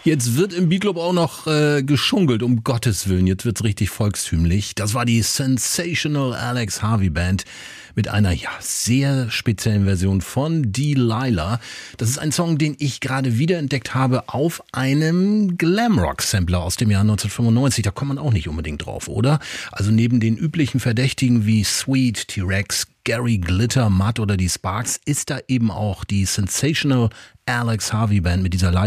Jetzt wird im B-Club auch noch geschunkelt, um Gottes Willen. Jetzt wird's richtig volkstümlich. Das war die Sensational Alex Harvey Band mit einer sehr speziellen Version von Delilah. Das ist ein Song, den ich gerade wiederentdeckt habe auf einem Glamrock-Sampler aus dem Jahr 1995. Da kommt man auch nicht unbedingt drauf, oder? Also neben den üblichen Verdächtigen wie Sweet, T-Rex, Gary Glitter, Mutt oder die Sparks ist da eben auch die Sensational Alex Harvey Band mit dieser Live